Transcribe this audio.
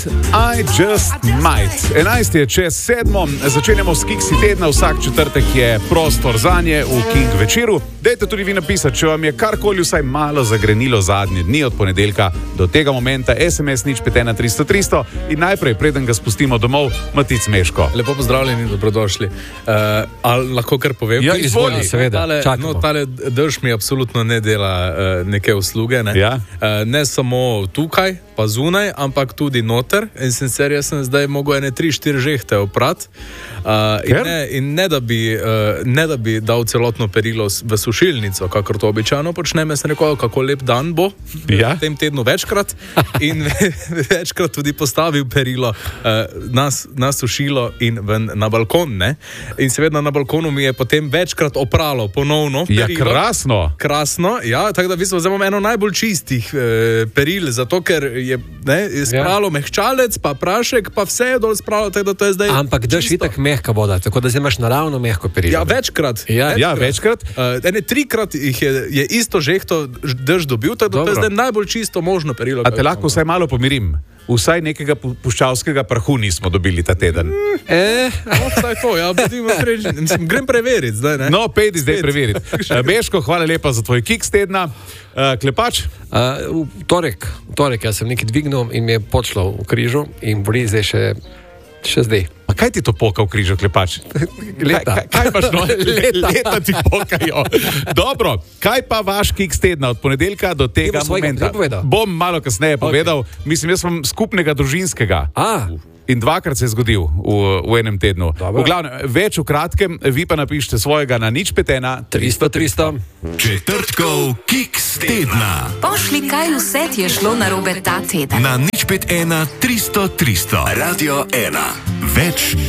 I just might. 11 je čez 7, začenjamo s Kiksi tedna, vsak četrtek je prostor zanje v King večeru. Dajte tudi vi napisati, če vam je karkoli vsaj malo zagrenilo zadnje dni od ponedeljka do tega momenta, SMS nič 513 300 in najprej, preden ga spustimo domov, Matic Meško. Lepo pozdravljeni, dobrodošli. Ali lahko kar povem? Ja, izvoli, seveda. Tale drž mi absolutno ne dela neke usluge. Ne? Ja. Ne samo tukaj, pa zunaj, ampak tudi noter. In sicer jaz sem zdaj mogel 3-4 žehte oprati. In ne da bi dal celotno perilo v sušilnico, kakor to običajno počnem, sem rekel, kako lep dan bo v tem tednu večkrat in večkrat tudi postavil perilo na sušilo in na balkon. Ne? In seveda na balkonu mi je potem večkrat opralo ponovno perilo. Ja, krasno. Krasno, ja, tako da v bistvu zdaj imam eno najbolj čistih peril, zato ker je spralo mehčalec, pa prašek, pa vse je dol spralo, tako da to je zdaj ampak daš itak mehka voda, tako da zdaj imaš naravno mehko perilo. Ja, večkrat. Večkrat. 3-krat je isto žehto drž dobil, tako da to je zdaj najbolj čisto možno perilo. A te lahko vsaj malo pomirim? Vsaj nekega puščavskega prahu nismo dobili ta teden. Vsaj to, ja, bodimo srečni. Grem preveriti zdaj, ne? No, pejdi zdaj preveriti. Meško, hvala lepa za tvoj Kiks tedna. Klepač? V torek jaz sem nekaj dvignil in mi je počlo v križu in boli zdaj še zdaj. A kaj ti to poka v križu, Klepač? Leta. Kaj imaš, no? Leta ti pokajo. Dobro, kaj pa vaš Kiks tedna od ponedeljka do tega momenta? Bom malo kasneje povedal. Mislim, jaz sem skupnega družinskega. In dvakrat se je zgodil v enem tednu. V glavnem, več v kratkem, vi pa napišite svojega na nič 513 300. Četrtkov Kiks tedna. Pošli, kaj vse ti je šlo narobe ta teden. Na nič 513 300 300. Radio 1. Več